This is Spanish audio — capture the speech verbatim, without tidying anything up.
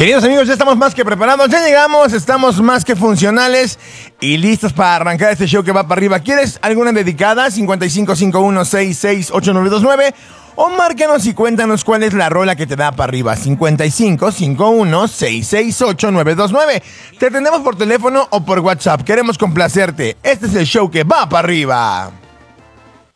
Queridos amigos, ya estamos más que preparados, ya llegamos, estamos más que funcionales y listos para arrancar este show que va para arriba. ¿Quieres alguna dedicada? cincuenta y cinco cincuenta y uno sesenta y seis ochenta y nueve veintinueve o márcanos y cuéntanos cuál es la rola que te da para arriba. cincuenta y cinco cincuenta y uno sesenta y seis ochenta y nueve veintinueve. Te atendemos por teléfono o por WhatsApp. Queremos complacerte. Este es el show que va para arriba.